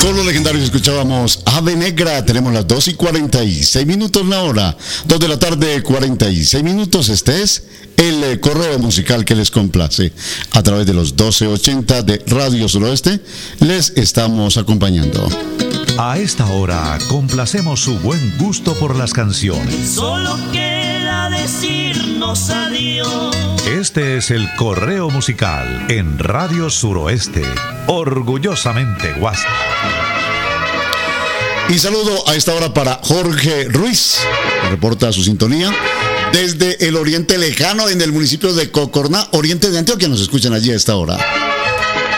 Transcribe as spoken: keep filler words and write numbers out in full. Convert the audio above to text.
Con los legendarios escuchábamos Ave Negra. Tenemos las dos y cuarenta y seis minutos la hora. dos de la tarde, cuarenta y seis minutos. Este es el eh, correo musical que les complace. A través de los doce ochenta de Radio Suroeste les estamos acompañando. A esta hora complacemos su buen gusto por las canciones. Solo queda decirnos adiós. Este es el correo musical en Radio Suroeste, orgullosamente Guasca. Y saludo a esta hora para Jorge Ruiz, que reporta su sintonía desde el oriente lejano, en el municipio de Cocorná, oriente de Antioquia. Nos escuchan allí a esta hora.